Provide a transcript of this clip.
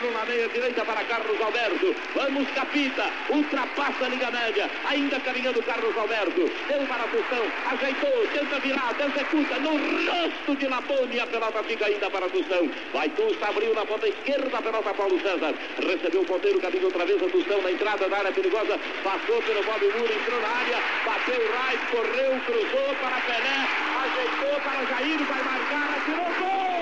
Danilo na meia direita para Carlos Alberto. Vamos, Capita, ultrapassa a linha média, ainda caminhando Carlos Alberto. Deu para Tostão, ajeitou, tenta virar, executa no rosto de Lapone. A pelota fica ainda para Tostão. Vai Tusta, abriu na ponta esquerda, a pelota Paulo César. Recebeu o ponteiro, caminho outra vez a Tostão na entrada da área perigosa. Passou pelo Bob Moura, entrou na área, bateu o Rais, correu, cruzou para Pelé, ajeitou para Jair, vai marcar, atirou gol!